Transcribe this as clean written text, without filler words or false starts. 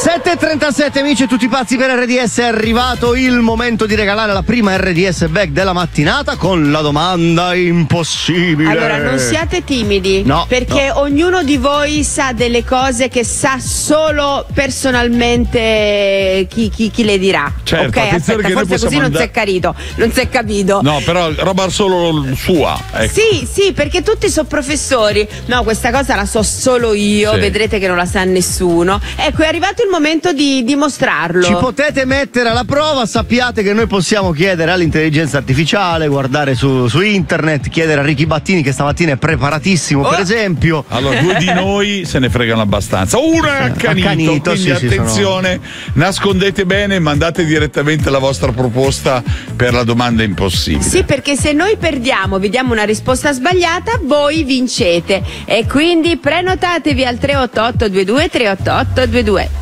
7:37 amici e tutti pazzi per RDS, è arrivato il momento di regalare la prima RDS bag della mattinata con la domanda impossibile. Allora non siate timidi, no, perché ognuno di voi sa delle cose che sa solo personalmente chi le dirà. Certo, ok, aspetta, che forse così non si è capito. No, però roba solo sua. Ecco. Sì, perché tutti sono professori. No, questa cosa la so solo io, vedrete che non la sa nessuno. Ecco, è arrivato il momento di dimostrarlo. Ci potete mettere alla prova, sappiate che noi possiamo chiedere all'intelligenza artificiale, guardare su internet, chiedere a Ricky Battini che stamattina è preparatissimo, per esempio. Allora, due di noi se ne fregano abbastanza. Uno è accanito, quindi attenzione, nascondete bene e mandate direttamente la vostra proposta per la domanda impossibile. Sì, perché se noi perdiamo, vi diamo una risposta sbagliata, voi vincete. E quindi prenotatevi al 388 22 388 22.